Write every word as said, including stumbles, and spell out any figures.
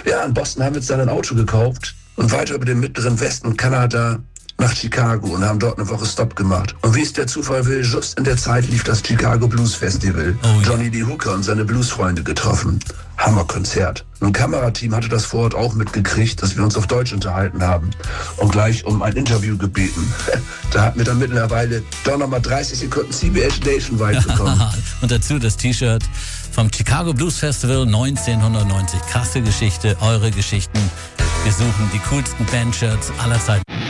Ja, in Boston haben wir uns dann ein Auto gekauft und weiter über den mittleren Westen Kanada nach Chicago und haben dort eine Woche Stopp gemacht. Und wie es der Zufall will, just in der Zeit lief das Chicago Blues Festival. Oh, yeah. Johnny Lee Hooker und seine Bluesfreunde getroffen. Hammerkonzert. Ein Kamerateam hatte das vor Ort auch mitgekriegt, dass wir uns auf Deutsch unterhalten haben und gleich um ein Interview gebeten. Da hatten wir dann mittlerweile doch nochmal dreißig Sekunden C B S Nationwide bekommen. Und dazu das T-Shirt vom Chicago Blues Festival neunzehnhundertneunzig. Krasse Geschichte, eure Geschichten. Wir suchen die coolsten Bandshirts aller Zeiten.